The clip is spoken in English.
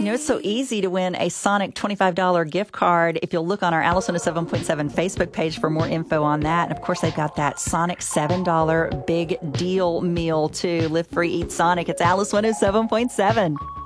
You know, it's so easy to win a Sonic $25 gift card. If you'll look on our Alice 107.7 Facebook page for more info on that. And of course, they've got that Sonic $7 big deal meal too. Live free, eat Sonic. It's Alice 107.7.